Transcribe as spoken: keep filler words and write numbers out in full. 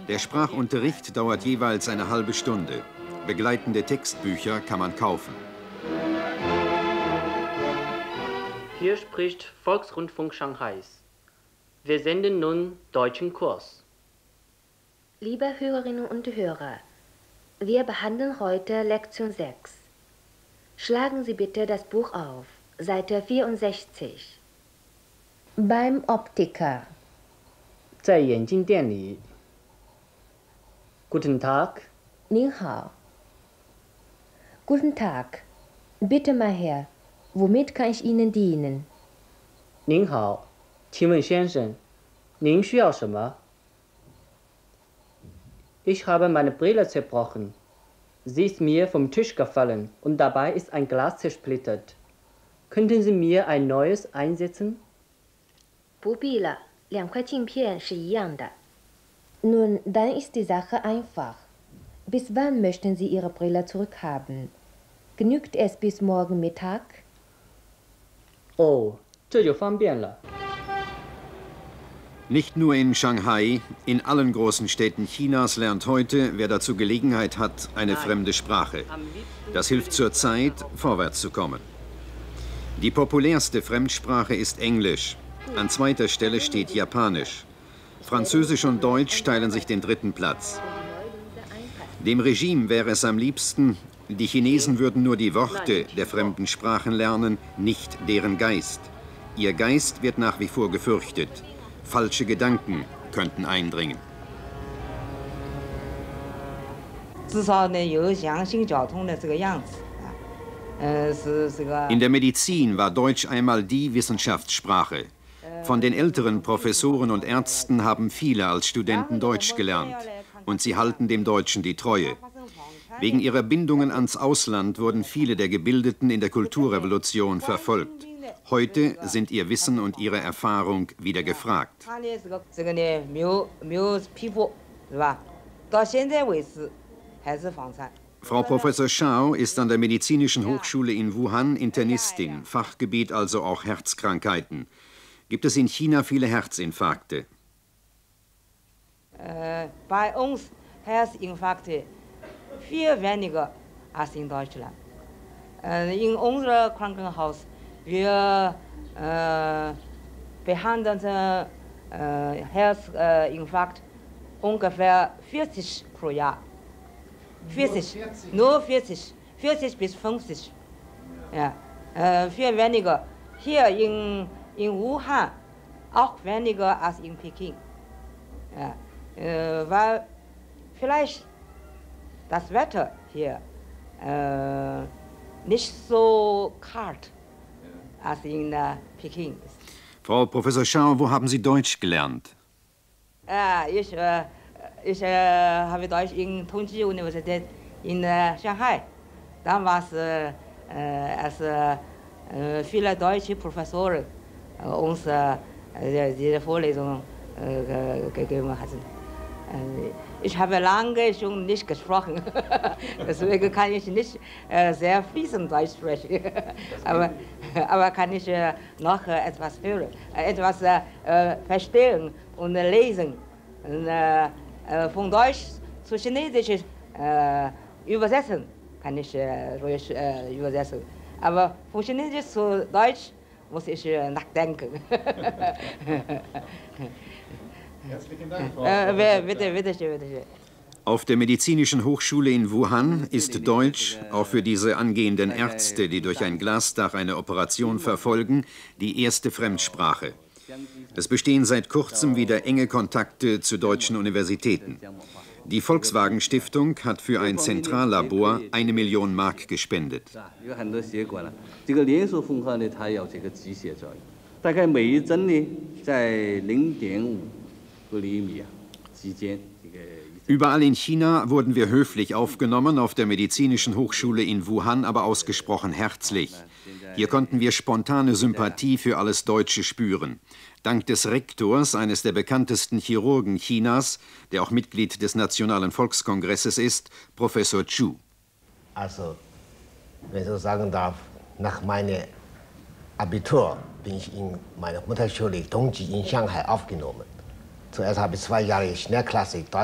Der Sprachunterricht dauert jeweils eine halbe Stunde. Begleitende Textbücher kann man kaufen. Hier spricht Volksrundfunk Shanghais. Wir senden nun deutschen Kurs. Liebe Hörerinnen und Hörer, wir behandeln heute Lektion sechs. Schlagen Sie bitte das Buch auf, Seite vierundsechzig. Beim Optiker. 在眼镜店里。Guten Tag. 您好。Guten Tag. Bitte mal her. Womit kann ich Ihnen dienen? 您好，请问先生，您需要什么？ Ich habe meine Brille zerbrochen. Sie ist mir vom Tisch gefallen und dabei ist ein Glas zersplittert. Könnten Sie mir ein neues einsetzen? 不必了，两块镜片是一样的。Nun, dann ist die Sache einfach. Bis wann möchten Sie Ihre Brille zurückhaben? Genügt es bis morgen Mittag? Oh, 这就方便了。 Nicht nur in Shanghai, in allen großen Städten Chinas lernt heute, wer dazu Gelegenheit hat, eine fremde Sprache. Das hilft zur Zeit, vorwärts zu kommen. Die populärste Fremdsprache ist Englisch. An zweiter Stelle steht Japanisch. Französisch und Deutsch teilen sich den dritten Platz. Dem Regime wäre es am liebsten, die Chinesen würden nur die Worte der fremden Sprachen lernen, nicht deren Geist. Ihr Geist wird nach wie vor gefürchtet. Falsche Gedanken könnten eindringen. In der Medizin war Deutsch einmal die Wissenschaftssprache. Von den älteren Professoren und Ärzten haben viele als Studenten Deutsch gelernt. Und sie halten dem Deutschen die Treue. Wegen ihrer Bindungen ans Ausland wurden viele der Gebildeten in der Kulturrevolution verfolgt. Heute sind ihr Wissen und ihre Erfahrung wieder gefragt. Frau Professor Shao ist an der Medizinischen Hochschule in Wuhan Internistin, Fachgebiet also auch Herzkrankheiten. Gibt es in China viele Herzinfarkte? Äh, bei uns Herzinfarkte viel weniger als in Deutschland. Äh, in unserem Krankenhaus wir äh, behandeln äh, Herzinfarkt ungefähr vierzig pro Jahr. vierzig, nur vierzig, vierzig bis fünfzig. Ja, äh, viel weniger. Hier in, in Wuhan auch weniger als in Peking. Ja, äh, weil vielleicht das Wetter hier äh, nicht so kalt als in äh, Peking ist. Frau Professor Shao, wo haben Sie Deutsch gelernt? Äh, ich äh, ich äh, habe Deutsch in Tongji-Universität in äh, Shanghai. Damals äh, als äh, viele deutsche Professoren äh, uns äh, diese Vorlesung äh, gegeben hatten. Äh, ich habe lange schon nicht gesprochen, deswegen kann ich nicht äh, sehr fließend Deutsch sprechen. aber, aber kann ich äh, noch äh, etwas hören, äh, etwas äh, verstehen und äh, lesen. Und, äh, äh, von Deutsch zu Chinesisch äh, übersetzen kann ich äh, ruhig äh, übersetzen. Aber von Chinesisch zu Deutsch muss ich äh, nachdenken. Herzlichen Dank, Frau äh, bitte, bitte, bitte, bitte. Auf der Medizinischen Hochschule in Wuhan ist Deutsch, auch für diese angehenden Ärzte, die durch ein Glasdach eine Operation verfolgen, die erste Fremdsprache. Es bestehen seit kurzem wieder enge Kontakte zu deutschen Universitäten. Die Volkswagen Stiftung hat für ein Zentrallabor eine Million Mark gespendet. Überall in China wurden wir höflich aufgenommen, auf der Medizinischen Hochschule in Wuhan aber ausgesprochen herzlich. Hier konnten wir spontane Sympathie für alles Deutsche spüren. Dank des Rektors, eines der bekanntesten Chirurgen Chinas, der auch Mitglied des Nationalen Volkskongresses ist, Professor Chu. Also, wenn ich so sagen darf, nach meinem Abitur bin ich in meiner Mutterschule Tongji in Shanghai aufgenommen. Zuerst habe ich zwei Jahre Schnellklasse